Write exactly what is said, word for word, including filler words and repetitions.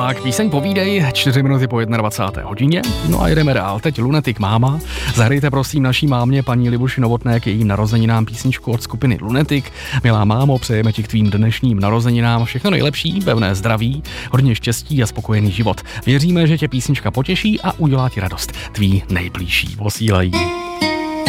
Tak, píseň Povídej, čtyři minuty po dvacáté jedné hodině. No a jedeme dál. Teď Lunatic Máma. Zahrajte prosím naší mámě, paní Libuši Novotné, k jejím narozeninám písničku od skupiny Lunatic. Milá mámo, přejeme ti k tvým dnešním narozeninám všechno nejlepší, pevné zdraví, hodně štěstí a spokojený život. Věříme, že tě písnička potěší a udělá ti radost. Tví nejbližší posílají.